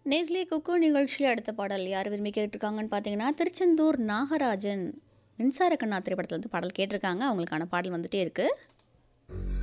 நேர்களே குக்கு நிகழ்ச்சியில் அடுத்த பாடல் யார் விரும்பி கேட்டிருக்காங்கன்னு பார்த்தீங்கன்னா திருச்செந்தூர் நாகராஜன் மின்சார கண்ணா திரைப்படத்துல இருந்து பாடல் கேட்டிருக்காங்க. அவங்களுக்கான பாடல் வந்துட்டே இருக்கு.